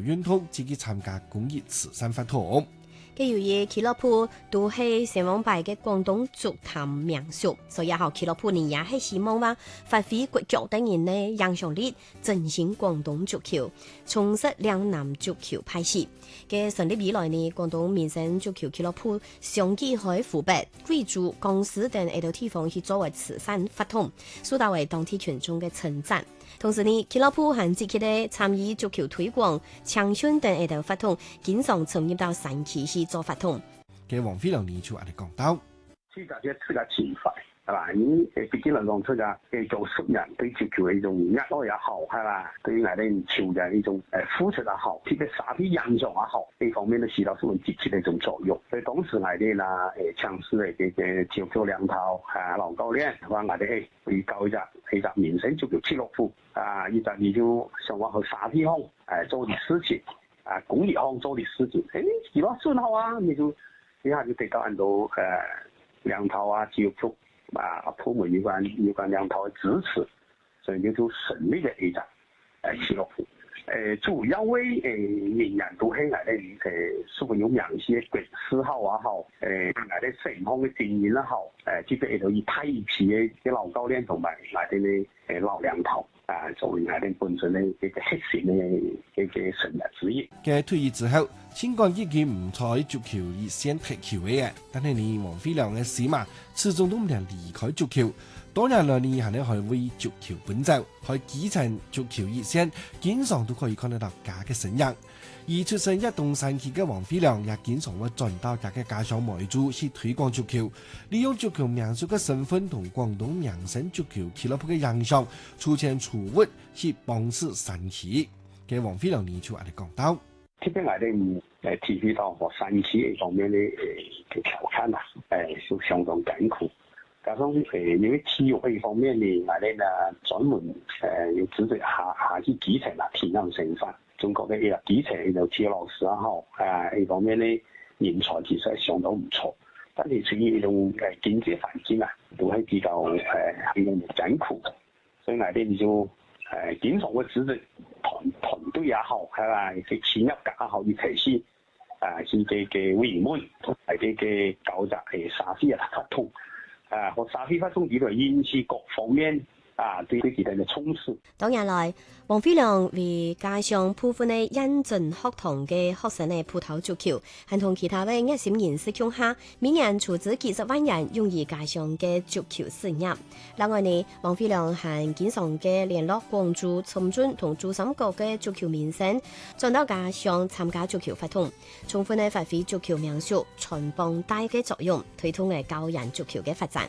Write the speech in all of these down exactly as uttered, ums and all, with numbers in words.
運動積極參加公益慈善活動。 佢由於俱樂部都係成王牌嘅廣東足壇名宿，所以後俱樂部呢也係希望話發揮國腳等人嘅影響力，振興廣東足球，重拾嶺南足球派系。嘅成立以來呢，廣東民生足球俱樂部相繼喺湖北、貴州、江蘇等一啲地方去作為慈善活動，受到為當地群眾嘅稱讚。同時呢，俱樂部還積極地參與足球推廣、青訓等一啲活動，經常參與到山區去做活動。 嘅黃飛良年初我哋講到， 自家嘅自家情懷，係嘛？你誒畢竟嚟講，出家誒做熟人對足球嘅一種熱愛也好，係嘛？對於我哋球嘅一種誒付出也好，特別沙皮印象也好，呢方面都起到十分積極嘅一種作用。所以當時我哋啦誒強勢嘅嘅嘅足球兩頭啊老教練，話我哋誒會搞一隻一隻民生足球俱樂部啊，一隻你就想話去沙皮行誒做啲事情啊，公益行做啲事情，誒幾多算好啊，你就。一下就得到很多誒兩套啊、教育啊、部門有關有關兩套嘅支持，所以就做成立嘅一隻誒俱樂部。誒主要為誒人人都係我哋誒所有名氣嘅國師好也好，誒我哋成行嘅經驗也好，誒即係度以太一批嘅嘅老教練同埋我哋嘅誒老兩頭。啊，作為我哋本身嘅一個核心嘅嘅嘅成員之一。 嘅退役之後，儘管已經唔在足球熱線踢球嘅，但係你黃飛良嘅事嘛，始終都唔能離開足球。當然啦，你係咧可以為足球奔走，喺基層足球熱線，經常都可以看得到家嘅身影。而出身一棟山區嘅黃飛良，也經常會轉到家嘅家鄉梅州去推廣足球，利用足球名宿嘅身份同廣東民生足球俱樂部嘅影響，出錢出物去幫助山區。嘅黃飛良年初我哋講到， 特別我哋誒體會到和山區呢方面嘅誒嘅挑戰啊，誒就相當艱苦。加上誒因為體育呢方面呢，我哋呢專門誒要組織下下去基層啦，體能生產。中國嘅呢個基層就體育老師也好，誒呢方面咧人才其實係相當唔錯，但係屬於呢種誒經濟環境啊，都係比較誒比較艱苦，所以我哋就誒經常會組織團團隊也好，係嘛，啲企業家也好，一齊去誒去嘅嘅委員們，係啲嘅搞隻誒沙皮嘅活動，誒和沙皮活動呢度引起各方面。啊，對對其他嘅衝刺。 當日來，黃飛良為家鄉部分嘅認證學堂嘅學生嘅葡萄足球，還同其他嘅熱心人士共下，每年出資幾十萬人用於家鄉嘅足球事業。另外呢，黃飛良還經常嘅聯絡廣州、深圳同珠三角嘅足球明星，轉到家鄉參加足球活動，充分嘅發揮足球名宿傳幫帶嘅作用，推動嘅教人足球嘅發展。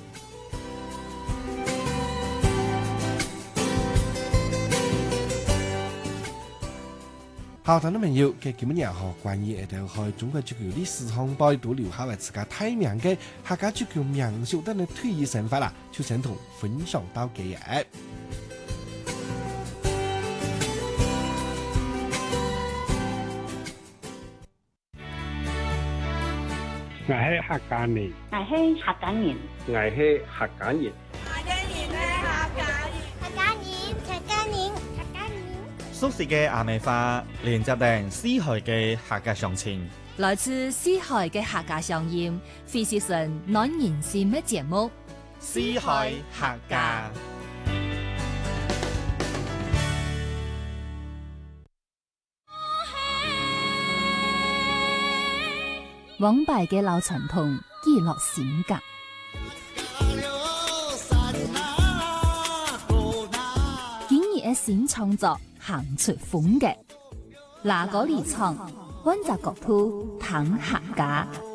校堂的朋友，嘅今日學關於誒喺中國足球歷史上擺都留下為自家睇名嘅客家足球名宿等嘅退役生活啦，就想同分享到嘅嘢。 我係客家人， 我係客家人， 我係客家人。 熟悉嘅阿美花，連接定四海嘅客家鄉情， 來自四海嘅客家鄉音，非是純暖人心嘅節目。 四海客家， 往敗嘅老傳統，記錄性格。今日嘅新創作。行出風嘅，哪個離場？溫習國土，談客家。